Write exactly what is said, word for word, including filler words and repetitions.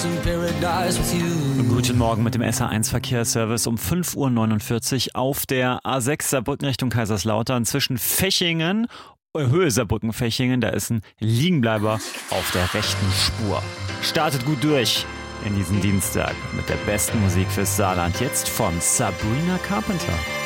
Guten Morgen mit dem S A eins Verkehrsservice um fünf Uhr neunundvierzig auf der A sechs Saarbrücken Richtung Kaiserslautern zwischen Fechingen, Höhe Saarbrücken-Fechingen, da ist ein Liegenbleiber auf der rechten Spur. Startet gut durch in diesen Dienstag mit der besten Musik fürs Saarland, jetzt von Sabrina Carpenter.